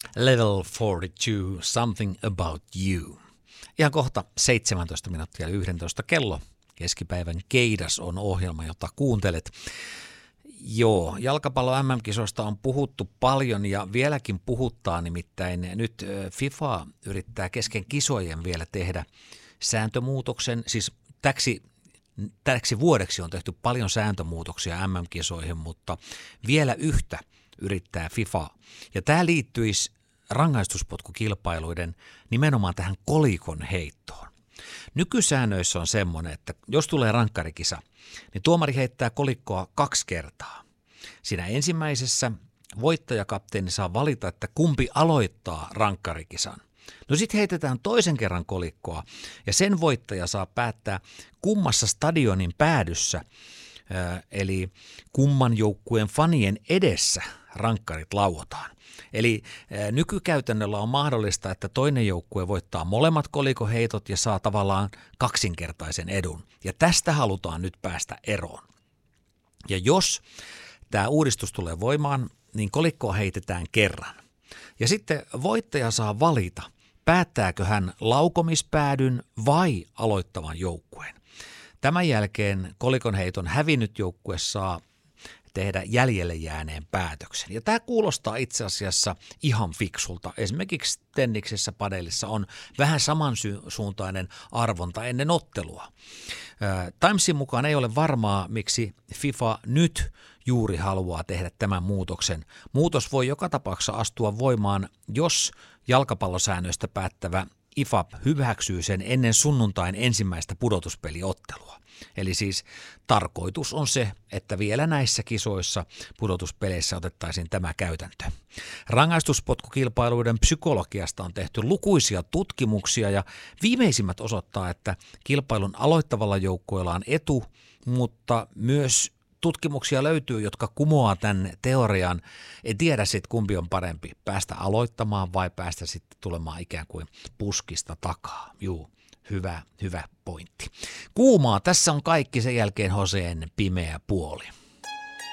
Level 42, Something About You. Ihan kohta 17 minuuttia 11 kello. Keskipäivän Keidas on ohjelma, jota kuuntelet. Joo, jalkapallo MM-kisoista on puhuttu paljon ja vieläkin puhuttaa, nimittäin nyt FIFA yrittää kesken kisojen vielä tehdä sääntömuutoksen. Siis täksi vuodeksi on tehty paljon sääntömuutoksia MM-kisoihin, mutta vielä yhtä yrittää FIFA. Ja tämä liittyisi rangaistuspotkukilpailuiden nimenomaan tähän kolikon heittoon. Nykysäännöissä on semmoinen, että jos tulee rankkarikisa, niin tuomari heittää kolikkoa 2 kertaa. Siinä ensimmäisessä voittajakapteeni saa valita, että kumpi aloittaa rankkarikisan. No sitten heitetään toisen kerran kolikkoa ja sen voittaja saa päättää kummassa stadionin päädyssä, eli kumman joukkueen fanien edessä rankkarit lauotaan. Eli nykykäytännöllä on mahdollista, että toinen joukkue voittaa molemmat kolikoheitot ja saa tavallaan kaksinkertaisen edun. Ja tästä halutaan nyt päästä eroon. Ja jos tämä uudistus tulee voimaan, niin kolikkoa heitetään kerran. Ja sitten voittaja saa valita, päättääkö hän laukomispäädyn vai aloittavan joukkueen. Tämän jälkeen kolikonheiton hävinnyt joukkue saa tehdä jäljelle jääneen päätöksen. Ja tämä kuulostaa itse asiassa ihan fiksulta. Esimerkiksi tenniksessä, padelissa on vähän samansuuntainen arvonta ennen ottelua. Timesin mukaan ei ole varmaa, miksi FIFA nyt juuri haluaa tehdä tämän muutoksen. Muutos voi joka tapauksessa astua voimaan, jos jalkapallosäännöistä päättävä IFAB hyväksyy sen ennen sunnuntain ensimmäistä pudotuspeliottelua. Eli siis tarkoitus on se, että vielä näissä kisoissa pudotuspeleissä otettaisiin tämä käytäntö. Rangaistuspotkukilpailuiden psykologiasta on tehty lukuisia tutkimuksia ja viimeisimmät osoittaa, että kilpailun aloittavalla joukkueella on etu, mutta myös tutkimuksia löytyy, jotka kumoaa tämän teorian. En tiedä sitten kumpi on parempi, päästä aloittamaan vai päästä sitten tulemaan ikään kuin puskista takaa. Juu, hyvä pointti. Kuumaa, tässä on kaikki, sen jälkeen Hoseen pimeä puoli.